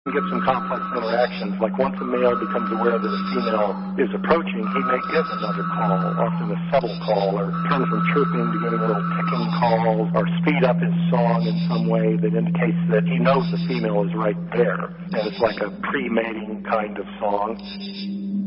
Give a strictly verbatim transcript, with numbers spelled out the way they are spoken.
Get some complex interactions, like once a male becomes aware that a female is approaching, he may give another call, often a subtle call, or turn from chirping to giving little ticking calls, or speed up his song in some way that indicates that he knows the female is right there, and it's like a pre-mating kind of song.